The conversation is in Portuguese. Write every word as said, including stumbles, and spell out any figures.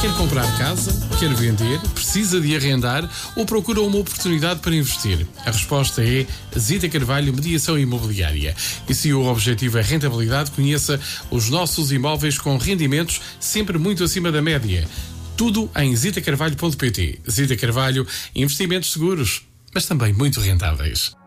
Quer comprar casa? Quer vender? Precisa de arrendar? Ou procura uma oportunidade para investir? A resposta é Zita Carvalho Mediação Imobiliária. E se o objetivo é rentabilidade, conheça os nossos imóveis com rendimentos sempre muito acima da média. Tudo em zita carvalho ponto pt. Zita Carvalho, investimentos seguros, mas também muito rentáveis.